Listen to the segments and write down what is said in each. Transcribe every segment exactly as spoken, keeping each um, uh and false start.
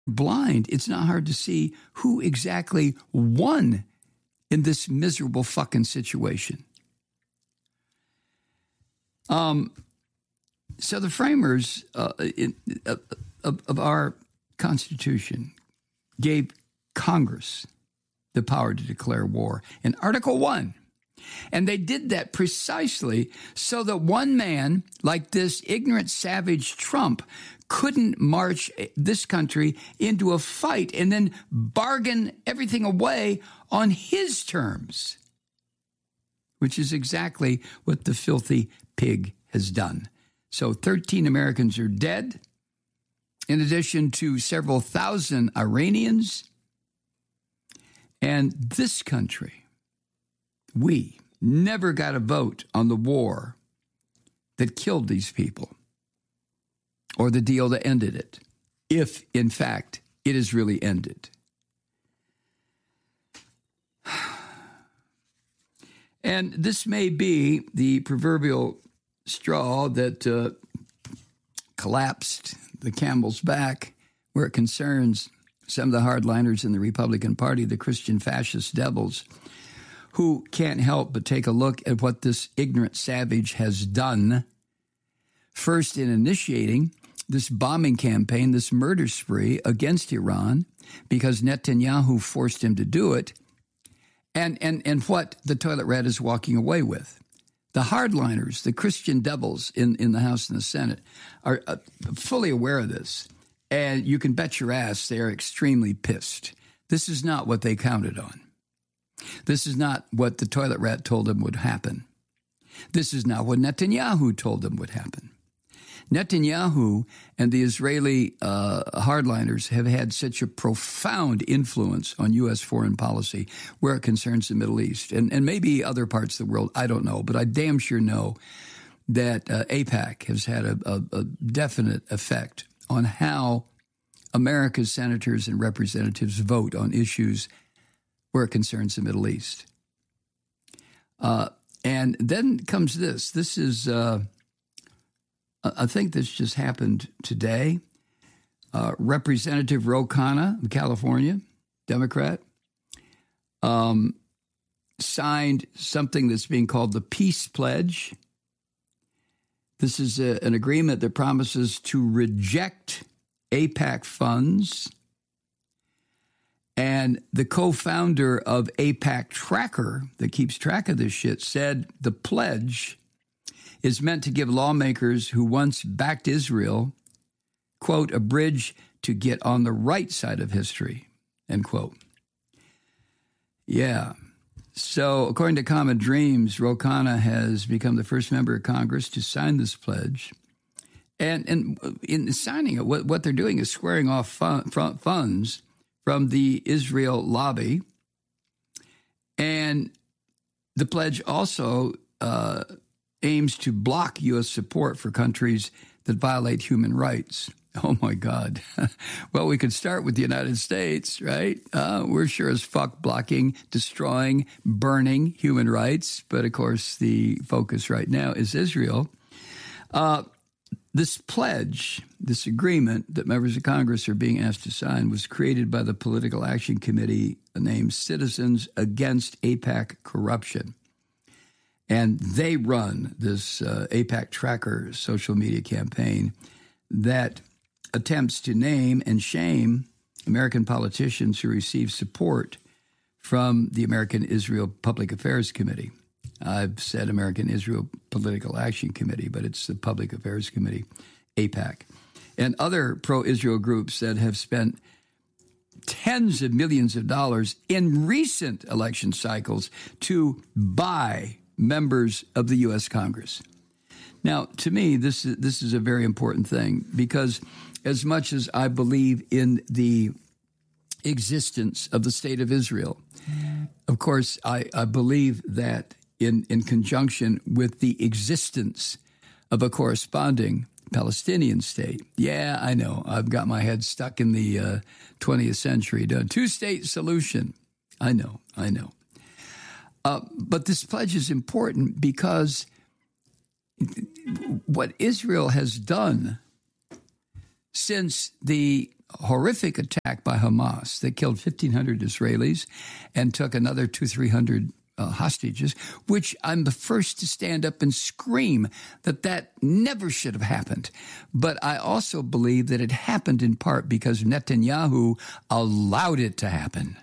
blind, it's not hard to see who exactly won in this miserable fucking situation. Um, so the framers uh, in, uh, of, of our Constitution gave Congress the power to declare war in Article one. And they did that precisely so that one man like this ignorant, savage Trump couldn't march this country into a fight and then bargain everything away on his terms, which is exactly what the filthy pig has done. So thirteen Americans are dead, in addition to several thousand Iranians. And this country, we never got a vote on the war that killed these people or the deal that ended it, if, in fact, it is really ended. And this may be the proverbial straw that uh, collapsed the camel's back where it concerns some of the hardliners in the Republican Party, the Christian fascist devils, who can't help but take a look at what this ignorant savage has done. First, in initiating this bombing campaign, this murder spree against Iran, because Netanyahu forced him to do it, and, and, and what the toilet rat is walking away with. The hardliners, the Christian devils in, in the House and the Senate, are uh, fully aware of this. And you can bet your ass they are extremely pissed. This is not what they counted on. This is not what the toilet rat told them would happen. This is not what Netanyahu told them would happen. Netanyahu and the Israeli uh, hardliners have had such a profound influence on U S foreign policy where it concerns the Middle East and, and maybe other parts of the world. I don't know, but I damn sure know that uh, AIPAC has had a, a, a definite effect on how America's senators and representatives vote on issues where it concerns the Middle East. Uh, and then comes this. This is, uh, I think this just happened today. Uh, Representative Ro Khanna of California, Democrat, um, signed something that's being called the Peace Pledge. This is a, an agreement that promises to reject AIPAC funds. And the co-founder of AIPAC Tracker, that keeps track of this shit, said the pledge is meant to give lawmakers who once backed Israel, quote, a bridge to get on the right side of history, end quote. Yeah. So according to Common Dreams, Ro Khanna has become the first member of Congress to sign this pledge. And, and in signing it, what, what they're doing is squaring off fun, funds from the Israel lobby. And the pledge also uh, aims to block U S support for countries that violate human rights. Oh, my God. Well, we could start with the United States, right? Uh, we're sure as fuck blocking, destroying, burning human rights. But, of course, the focus right now is Israel. Uh, this pledge, this agreement that members of Congress are being asked to sign was created by the Political Action Committee named Citizens Against AIPAC Corruption. And they run this uh, AIPAC Tracker social media campaign that attempts to name and shame American politicians who receive support from the American Israel Public Affairs Committee. I've said American Israel Political Action Committee, but it's the Public Affairs Committee, AIPAC, and other pro-Israel groups that have spent tens of millions of dollars in recent election cycles to buy members of the U S Congress. Now, to me, this is, this is a very important thing because as much as I believe in the existence of the state of Israel, of course, I, I believe that in, in conjunction with the existence of a corresponding Palestinian state. Yeah, I know. I've got my head stuck in the uh, twentieth century. A two-state solution. I know. I know. Uh, but this pledge is important because what Israel has done since the horrific attack by Hamas that killed fifteen hundred Israelis and took another two, three hundred uh, hostages, which I'm the first to stand up and scream that that never should have happened. But I also believe that it happened in part because Netanyahu allowed it to happen.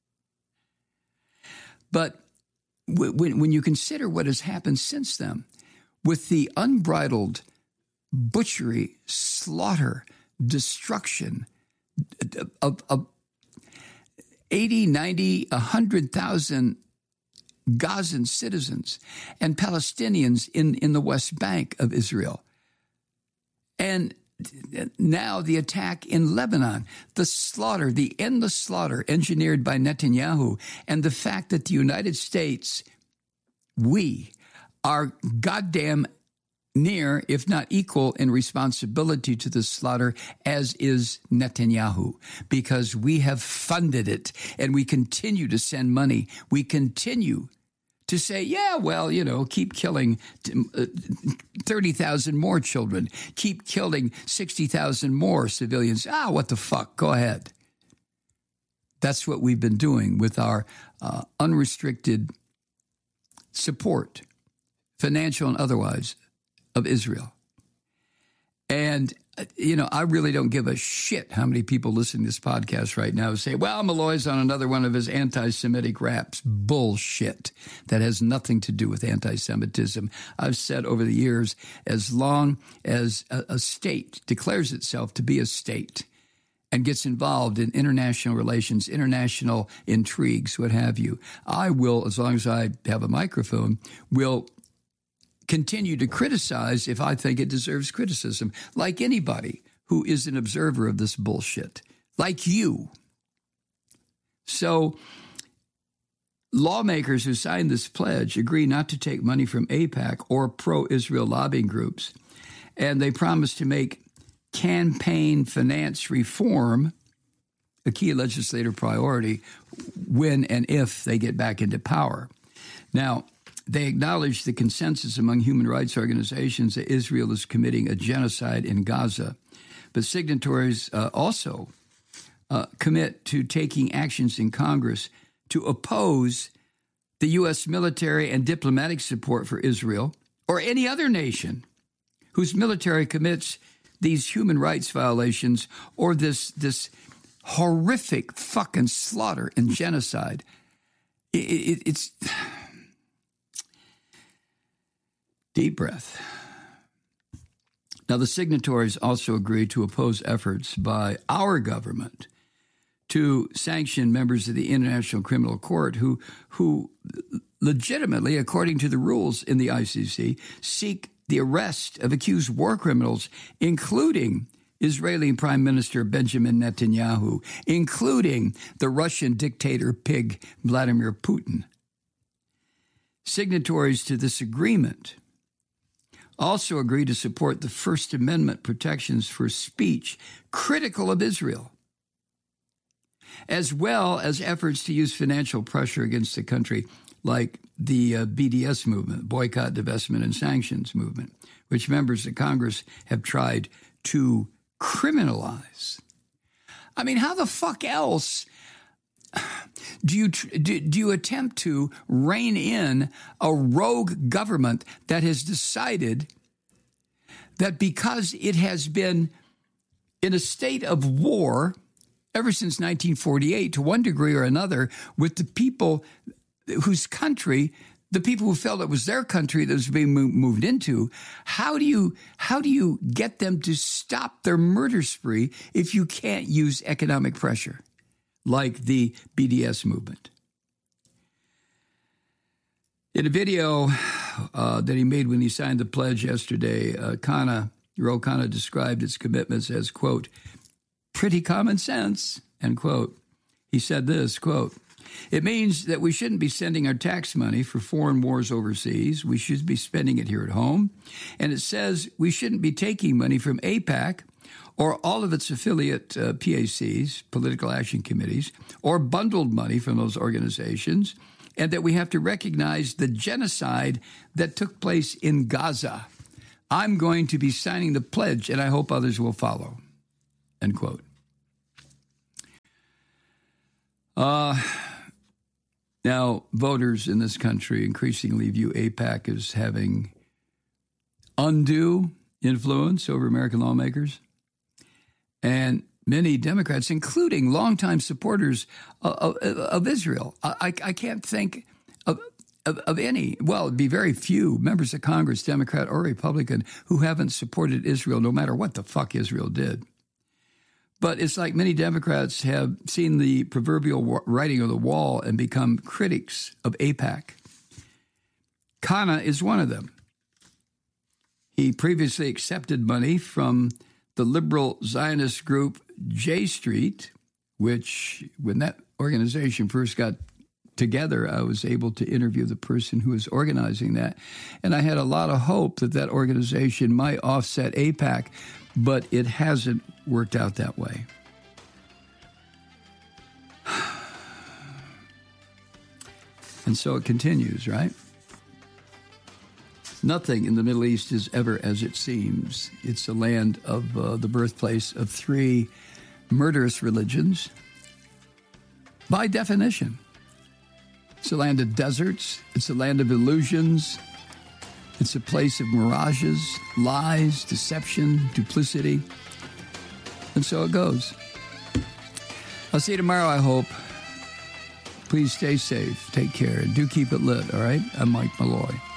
But when, when you consider what has happened since then, with the unbridled butchery, slaughter, destruction of, of eighty, ninety, one hundred thousand Gazan citizens and Palestinians in, in the West Bank of Israel. And now the attack in Lebanon, the slaughter, the endless slaughter engineered by Netanyahu, and the fact that the United States, we are goddamn near, if not equal, in responsibility to the slaughter, as is Netanyahu, because we have funded it and we continue to send money. We continue to say, yeah, well, you know, keep killing thirty thousand more children, keep killing sixty thousand more civilians. Ah, what the fuck? Go ahead. That's what we've been doing with our uh, unrestricted support, financial and otherwise, of Israel. And, you know, I really don't give a shit how many people listening to this podcast right now say, well, Malloy's on another one of his anti-Semitic raps. Bullshit. That has nothing to do with anti-Semitism. I've said over the years, as long as a, a state declares itself to be a state and gets involved in international relations, international intrigues, what have you, I will, as long as I have a microphone, will continue to criticize if I think it deserves criticism, like anybody who is an observer of this bullshit, like you. So lawmakers who signed this pledge agree not to take money from AIPAC or pro-Israel lobbying groups, and they promise to make campaign finance reform a key legislative priority when and if they get back into power. Now, they acknowledge the consensus among human rights organizations that Israel is committing a genocide in Gaza. But signatories uh, also uh, commit to taking actions in Congress to oppose the U S military and diplomatic support for Israel or any other nation whose military commits these human rights violations or this, this horrific fucking slaughter and genocide. It, it, it's... Deep breath. Now, the signatories also agreed to oppose efforts by our government to sanction members of the International Criminal Court who, who legitimately, according to the rules in the I C C, seek the arrest of accused war criminals, including Israeli Prime Minister Benjamin Netanyahu, including the Russian dictator pig Vladimir Putin. Signatories to this agreement also agreed to support the First Amendment protections for speech critical of Israel, as well as efforts to use financial pressure against the country, like the uh, B D S movement, Boycott, Divestment, and Sanctions movement, which members of Congress have tried to criminalize. I mean, how the fuck else do you do, do you attempt to rein in a rogue government that has decided that because it has been in a state of war ever since nineteen forty-eight, to one degree or another, with the people whose country, the people who felt it was their country that was being moved into, how do you how do you get them to stop their murder spree if you can't use economic pressure, like the B D S movement? In a video uh, that he made when he signed the pledge yesterday, uh, Khanna, Ro Khanna described its commitments as, quote, pretty common sense, end quote. He said this, quote, it means that we shouldn't be sending our tax money for foreign wars overseas. We should be spending it here at home. And it says we shouldn't be taking money from AIPAC or all of its affiliate uh, P A Cs, political action committees, or bundled money from those organizations, and that we have to recognize the genocide that took place in Gaza. I'm going to be signing the pledge, and I hope others will follow, end quote. Uh, now, voters in this country increasingly view AIPAC as having undue influence over American lawmakers. And many Democrats, including longtime supporters of, of, of Israel, I, I can't think of, of, of any, well, it'd be very few members of Congress, Democrat or Republican, who haven't supported Israel no matter what the fuck Israel did. But it's like many Democrats have seen the proverbial writing on the wall and become critics of AIPAC. Kana is one of them. He previously accepted money from the liberal Zionist group J Street, which, when that organization first got together, I was able to interview the person who was organizing that. And I had a lot of hope that that organization might offset AIPAC, but it hasn't worked out that way. And so it continues, right? Nothing in the Middle East is ever as it seems. It's a land of uh, the birthplace of three murderous religions. By definition, it's a land of deserts. It's a land of illusions. It's a place of mirages, lies, deception, duplicity. And so it goes. I'll see you tomorrow, I hope. Please stay safe. Take care. And do keep it lit, all right? I'm Mike Malloy.